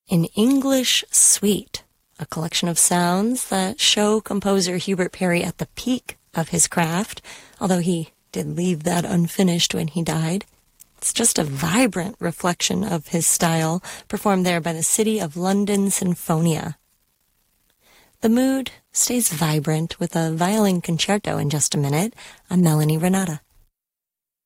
An English Suite, a collection of sounds that show composer Hubert Parry at the peak of his craft, although he did leave that unfinished when he died. It's just a vibrant reflection of his style, performed there by the City of London Sinfonia. The mood stays vibrant with a violin concerto in just a minute. I'm Melanie Renata.